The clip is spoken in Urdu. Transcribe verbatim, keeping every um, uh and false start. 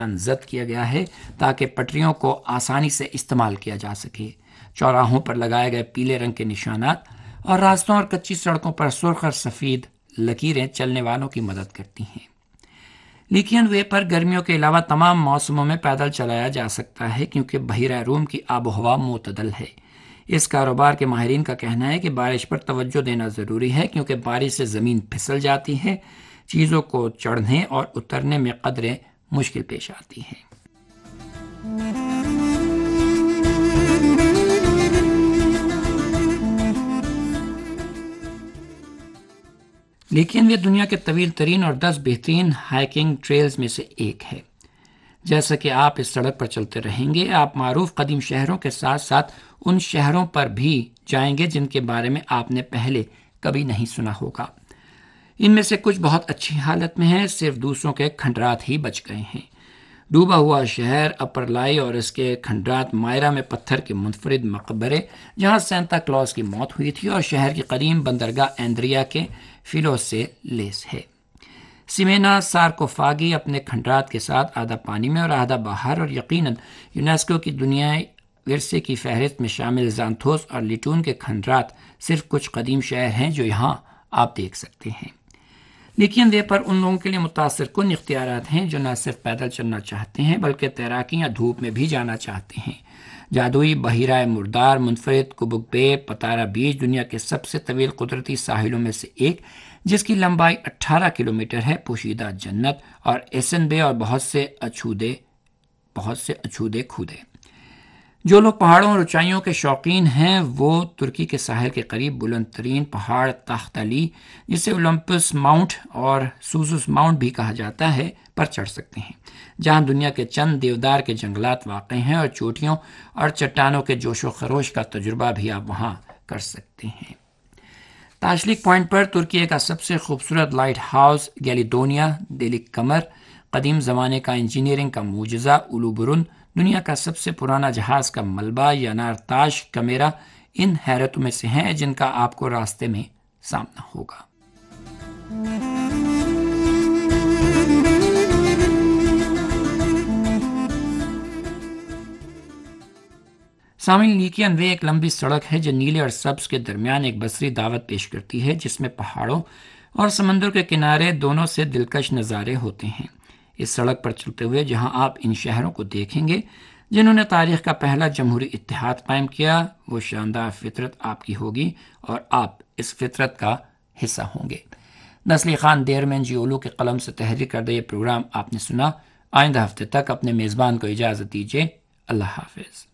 زد کیا گیا ہے تاکہ پٹریوں کو آسانی سے استعمال کیا جا سکے۔ چوراہوں پر لگائے گئے پیلے رنگ کے نشانات اور راستوں اور کچی سڑکوں پر سرخ اور سفید لکیریں چلنے والوں کی مدد کرتی ہیں۔ لیکین وے پر گرمیوں کے علاوہ تمام موسموں میں پیدل چلایا جا سکتا ہے کیونکہ بحیرہ روم کی آب و ہوا معتدل ہے۔ اس کاروبار کے ماہرین کا کہنا ہے کہ بارش پر توجہ دینا ضروری ہے کیونکہ بارش سے زمین پھسل جاتی ہے، چیزوں کو چڑھنے اور اترنے میں قدرے مشکل پیش آتی ہے۔ لیکن یہ دنیا کے طویل ترین اور دس بہترین ہائیکنگ ٹریلز میں سے ایک ہے۔ جیسا کہ آپ اس سڑک پر چلتے رہیں گے، آپ معروف قدیم شہروں کے ساتھ ساتھ ان شہروں پر بھی جائیں گے جن کے بارے میں آپ نے پہلے کبھی نہیں سنا ہوگا۔ ان میں سے کچھ بہت اچھی حالت میں ہیں، صرف دوسروں کے کھنڈرات ہی بچ گئے ہیں۔ ڈوبا ہوا شہر اپر لائی اور اس کے کھنڈرات، مائرا میں پتھر کے منفرد مقبرے جہاں سینتا کلوز کی موت ہوئی تھی، اور شہر کی قدیم بندرگاہ ایندریا کے فلوں سے لیس ہے۔ سیمینا سارکوفاگی اپنے کھنڈرات کے ساتھ آدھا پانی میں اور آدھا باہر، اور یقیناً یونیسکو کی دنیائے ورثے کی فہرست میں شامل زانتھوس اور لیٹون کے کھنڈرات صرف کچھ قدیم شہر ہیں جو یہاں آپ دیکھ سکتے ہیں۔ لیکن وے پر ان لوگوں کے لیے متاثر کن اختیارات ہیں جو نہ صرف پیدل چلنا چاہتے ہیں بلکہ تیراکی یا دھوپ میں بھی جانا چاہتے ہیں۔ جادوئی بحیرہ مردار، منفرد کبک بے، پتارا بیچ دنیا کے سب سے طویل قدرتی ساحلوں میں سے ایک جس کی لمبائی اٹھارہ کلومیٹر ہے، پوشیدہ جنت، اور ایسن بے اور بہت سے اچھودے بہت سے اچھودے کھودے۔ جو لوگ پہاڑوں اور اونچائیوں کے شوقین ہیں وہ ترکی کے ساحل کے قریب بلند ترین پہاڑ تخت علی، جسے اولمپس ماؤنٹ اور سوزوس ماؤنٹ بھی کہا جاتا ہے، پر چڑھ سکتے ہیں، جہاں دنیا کے چند دیودار کے جنگلات واقع ہیں، اور چوٹیوں اور چٹانوں کے جوش و خروش کا تجربہ بھی آپ وہاں کر سکتے ہیں۔ تاشلیک پوائنٹ پر ترکیے کا سب سے خوبصورت لائٹ ہاؤس گیلیڈونیا دیلک کمر، قدیم زمانے کا انجینئرنگ کا معجزہ اولوبرون، دنیا کا سب سے پرانا جہاز کا ملبہ ینار تاش کمیرا ان حیرتوں میں سے ہیں جن کا آپ کو راستے میں سامنا ہوگا۔ سامعین، لیکین وے ایک لمبی سڑک ہے جو نیلے اور سبز کے درمیان ایک بصری دعوت پیش کرتی ہے، جس میں پہاڑوں اور سمندر کے کنارے دونوں سے دلکش نظارے ہوتے ہیں۔ اس سڑک پر چلتے ہوئے جہاں آپ ان شہروں کو دیکھیں گے جنہوں نے تاریخ کا پہلا جمہوری اتحاد قائم کیا، وہ شاندار فطرت آپ کی ہوگی اور آپ اس فطرت کا حصہ ہوں گے۔ نسلی خان دیرمین جی اولو کے قلم سے تحریر کردہ یہ پروگرام آپ نے سنا۔ آئندہ ہفتے تک اپنے میزبان کو اجازت دیجیے۔ اللہ حافظ۔